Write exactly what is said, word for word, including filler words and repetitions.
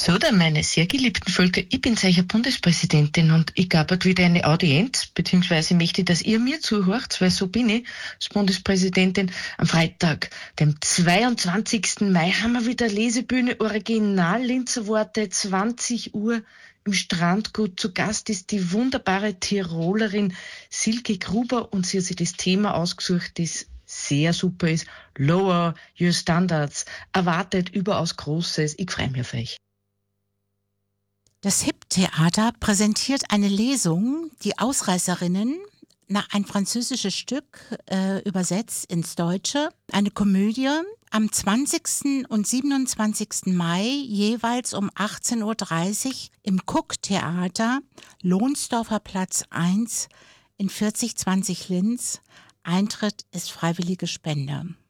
So, dann meine sehr geliebten Völker, ich bin sicher Bundespräsidentin und ich gebe heute wieder eine Audienz, beziehungsweise möchte, dass ihr mir zuhört, weil so bin ich als Bundespräsidentin. Am Freitag, dem zweiundzwanzigsten Mai, haben wir wieder Lesebühne Original Linzer Worte, zwanzig Uhr im Strandgut. Zu Gast ist die wunderbare Tirolerin Silke Gruber und sie hat sich das Thema ausgesucht, das sehr super ist. Lower Your Standards. Erwartet überaus Großes. Ich freue mich auf euch. Das Hip-Theater präsentiert eine Lesung, die Ausreißerinnen, nach ein französisches Stück äh, übersetzt ins Deutsche, eine Komödie, am zwanzigsten und siebenundzwanzigsten Mai jeweils um achtzehn Uhr dreißig im Cook-Theater, Lohnsdorfer Platz eins in vierzig zwanzig Linz. Eintritt ist freiwillige Spende.